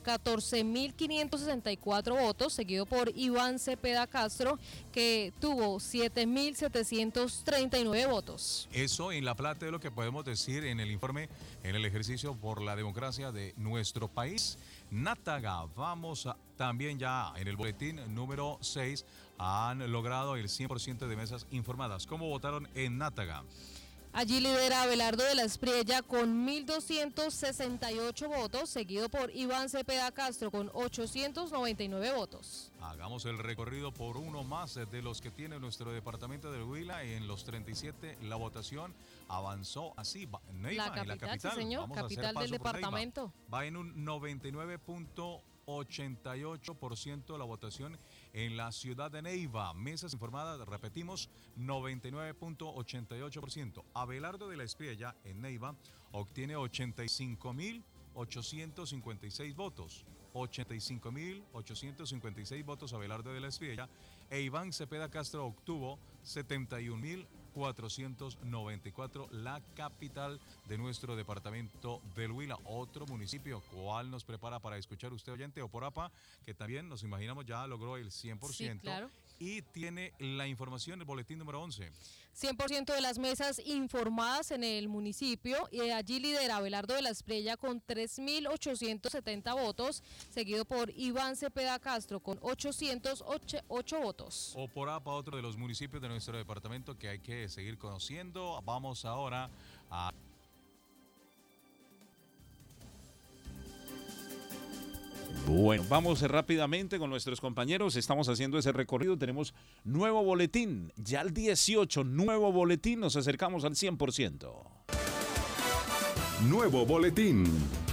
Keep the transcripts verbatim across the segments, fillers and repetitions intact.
catorce mil quinientos sesenta y cuatro votos, seguido por Iván Cepeda Castro, que tuvo siete mil setecientos treinta y nueve votos. Eso en La Plata es lo que podemos decir en el informe, en el ejercicio por la democracia de nuestro país. Nátaga, vamos a, también ya en el boletín número seis, han logrado el cien por ciento de mesas informadas. ¿Cómo votaron en Nátaga? Allí lidera Abelardo de la Espriella con mil doscientos sesenta y ocho votos, seguido por Iván Cepeda Castro con ochocientos noventa y nueve votos. Hagamos el recorrido por uno más de los que tiene nuestro departamento del Huila. En los treinta y siete la votación avanzó así. Neiva, la capital, en la capital, sí señor, vamos capital del departamento. Va en un noventa y nueve punto ochenta y ocho por ciento la votación en la ciudad de Neiva. Mesas informadas, repetimos, noventa y nueve punto ochenta y ocho por ciento. Abelardo de la Espriella en Neiva obtiene ochenta y cinco mil ochocientos cincuenta y seis votos. ochenta y cinco mil ochocientos cincuenta y seis votos Abelardo de la Espriella, e Iván Cepeda Castro obtuvo setenta y un mil cuatrocientos noventa y cuatro, la capital de nuestro departamento del Huila. Otro municipio, ¿cuál nos prepara para escuchar usted, oyente? Oporapa, que también nos imaginamos ya logró el cien por ciento. Sí, claro. Y tiene la información, el boletín número once. cien por ciento de las mesas informadas en el municipio, y allí lidera Abelardo de la Espriella con tres mil ochocientos setenta votos, seguido por Iván Cepeda Castro con ochocientos ocho votos. Oporapa, otro de los municipios de nuestro departamento que hay que seguir conociendo. Vamos ahora a... Bueno, vamos rápidamente con nuestros compañeros, estamos haciendo ese recorrido, tenemos nuevo boletín, ya al dieciocho, nuevo boletín, nos acercamos al cien por ciento. Nuevo boletín.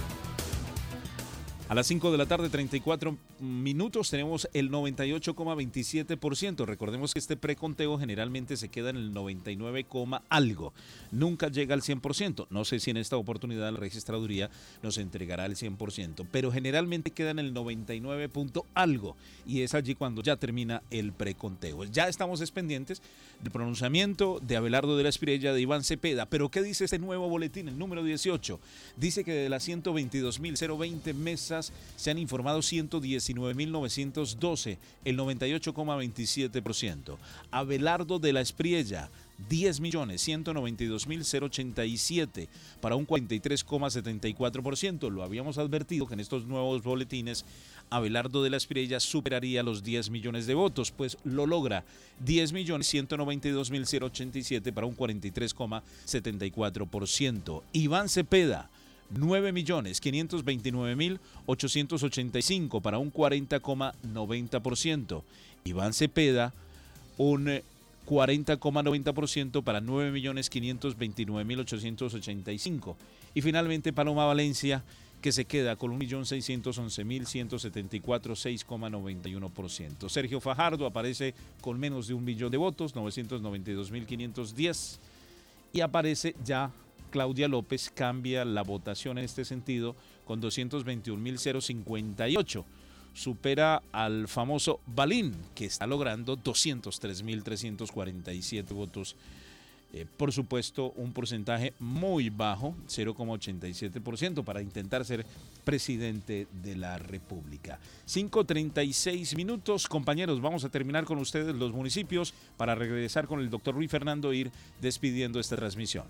A las cinco de la tarde, treinta y cuatro minutos, tenemos el noventa y ocho coma veintisiete por ciento. Recordemos que este preconteo generalmente se queda en el noventa y nueve, algo. Nunca llega al cien por ciento. No sé si en esta oportunidad la registraduría nos entregará el cien por ciento, pero generalmente queda en el noventa y nueve punto algo. Y es allí cuando ya termina el preconteo. Ya estamos pendientes del pronunciamiento de Abelardo de la Espriella, de Iván Cepeda. Pero ¿qué dice este nuevo boletín, el número dieciocho? Dice que de las ciento veintidós mil veinte mesas se han informado ciento diecinueve mil novecientos doce, el noventa y ocho coma veintisiete por ciento. Abelardo de la Espriella, diez millones ciento noventa y dos mil ochenta y siete, para un cuarenta y tres coma setenta y cuatro por ciento. Lo habíamos advertido que en estos nuevos boletines Abelardo de la Espriella superaría los diez millones de votos, pues lo logra, diez millones ciento noventa y dos mil ochenta y siete, para un cuarenta y tres coma setenta y cuatro por ciento. Iván Cepeda, nueve millones quinientos veintinueve mil ochocientos ochenta y cinco, para un cuarenta coma noventa por ciento. Iván Cepeda, un cuarenta coma noventa por ciento, para nueve millones quinientos veintinueve mil ochocientos ochenta y cinco. Y finalmente Paloma Valencia, que se queda con un millón seiscientos once mil ciento setenta y cuatro, seis coma noventa y uno por ciento. Sergio Fajardo aparece con menos de un millón de votos, novecientos noventa y dos mil quinientos diez. Y aparece ya Claudia López, cambia la votación en este sentido con doscientos veintiún mil cincuenta y ocho. Supera al famoso Balín, que está logrando doscientos tres mil trescientos cuarenta y siete votos. Eh, por supuesto, un porcentaje muy bajo, cero coma ochenta y siete por ciento, para intentar ser presidente de la República. cinco treinta y seis minutos, compañeros, vamos a terminar con ustedes los municipios para regresar con el doctor Luis Fernando e ir despidiendo esta transmisión.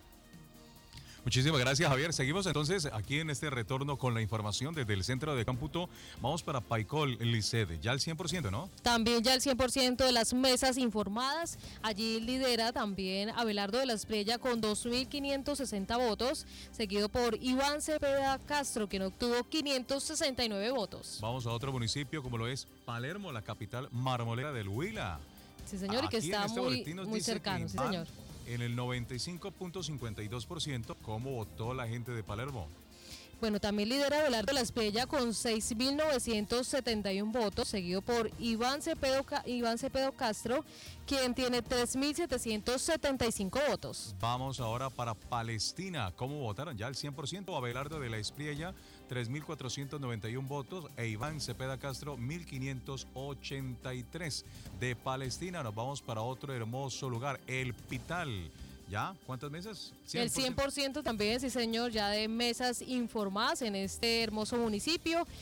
Muchísimas gracias, Javier. Seguimos entonces aquí en este retorno con la información desde el centro de cómputo. Vamos para Paicol, Liced, ya el cien por ciento, ¿no? También ya el cien por ciento de las mesas informadas. Allí lidera también Abelardo de la Espriella con dos mil quinientos sesenta votos, seguido por Iván Cepeda Castro, quien obtuvo quinientos sesenta y nueve votos. Vamos a otro municipio como lo es Palermo, la capital marmolera del Huila. Sí, señor, y que está este muy, muy cercano, sí, señor. En el noventa y cinco punto cincuenta y dos por ciento, ¿cómo votó la gente de Palermo? Bueno, también lidera Abelardo de la Espriella con seis mil novecientos setenta y uno votos, seguido por Iván Cepeda, Iván Cepeda Castro, quien tiene tres mil setecientos setenta y cinco votos. Vamos ahora para Palestina. ¿Cómo votaron? Ya el cien por ciento, Abelardo de la Espriella, tres mil cuatrocientos noventa y uno votos, e Iván Cepeda Castro, mil quinientos ochenta y tres. De Palestina nos vamos para otro hermoso lugar, El Pital. ¿Ya? ¿Cuántas mesas? cien por ciento. El cien por ciento también, sí señor, ya de mesas informadas en este hermoso municipio.